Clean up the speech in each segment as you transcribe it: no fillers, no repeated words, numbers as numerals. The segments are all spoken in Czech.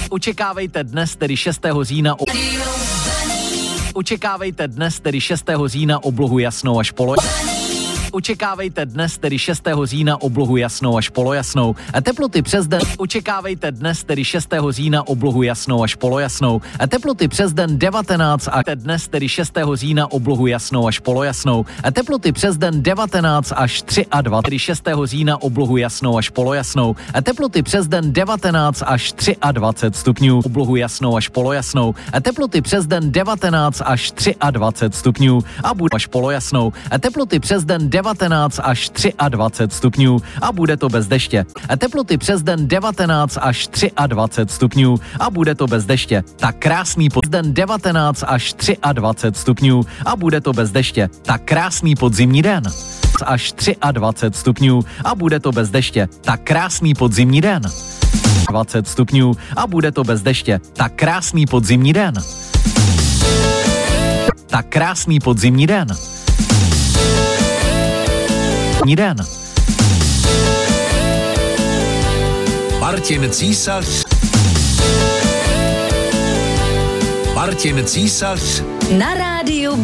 Očekávejte dnes, tedy 6. října Očekávejte dnes, tedy 6. října oblohu jasnou až Očekávejte dnes, tedy 6. října oblohu jasnou až polojasnou. A teploty přes den. Očekávejte dnes, tedy 6. října oblohu jasnou až polojasnou. A teploty přes den 19 a dnes, tedy 6. října oblohu jasnou až polojasnou. A teploty přes den 19 až 23, tedy 6. října oblohu jasnou až polojasnou. A teploty přes den 19 až 23 stupňů. Oblohu jasnou až polojasnou. A teploty přes den 19 až 23 stupňů. A bude až polojasnou. A teploty přes den 19 až 23 stupňů a bude to bez deště. A teploty přes den 19 až 23 stupňů a bude to bez deště. Tak krásný den 19 až 23 stupňů a bude to bez deště. Tak krásný podzimní den. Až 23 stupňů a bude to bez deště. Tak krásný podzimní den. 20 stupňů a bude to bez deště. Tak krásný podzimní den. Tak krásný podzimní den. Den. Martin Císař. Martin Císař. Na rádiu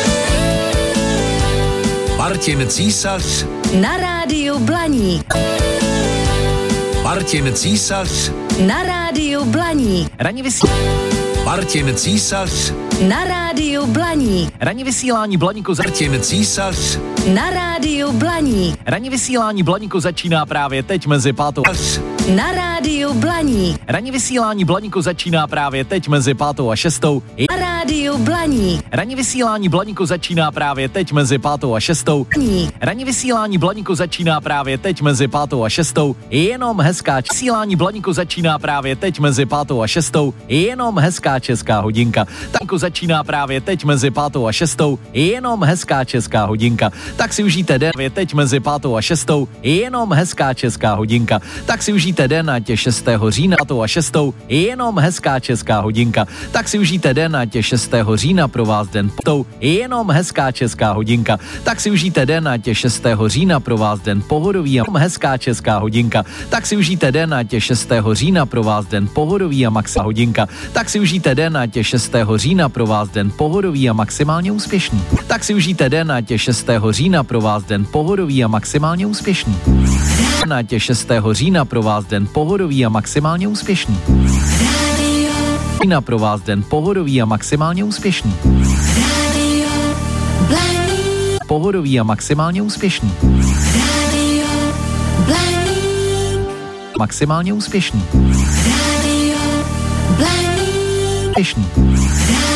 Martin Císař. Na rádiu Blaník. Martin Císař. Na rádiu Blaník. Ranní vysílání. Martin Císař. Na rádiu Blaník. Ranní vysílání Blaníku. Martin Císař. Na rádiu Blaník. Ranní vysílání Blaníku začíná právě teď mezi 5. Na rádiu Blaník. Ranní vysílání Blaníku začíná právě teď mezi 5. a 6. Na rádiu Blaník. Ranní vysílání Blaníku začíná právě teď mezi 5. a 6. Ranní vysílání Blaníku začíná právě teď mezi 5. a 6. Jenom hezká vysílání Blaníku začíná právě teď mezi 5. a 6. Jenom hezká česká hodinka. Tanko začíná právě teď mezi 5. a 6. Jenom hezká česká hodinka. Tak si užijte den teď mezi 5. a 6. Jenom hezká česká hodinka. Tak si užijte den ať je 6. října 5. a 6. Jenom hezká česká hodinka. Tak si užijte den ať je 6. října pro vás den jenom hezká česká hodinka. Tak si užijte den ať je 6. října pro vás den pohodový a hezká česká hodinka. Tak si užijte den ať je 6. října pro vás den pohodový a maxa hodinka. Tak si užijte den ať je 6. října pro vás den pohodový a maximálně úspěšný. Tak si užijte den ať je 6. října pro vás den pohodový a maximálně úspěšný. Ať je 6. října pro vás den pohodový a maximálně úspěšný. Října pro vás den pohodový a maximálně úspěšný. Pohodový a maximálně úspěšný. Maximálně úspěšný. Úspěšný.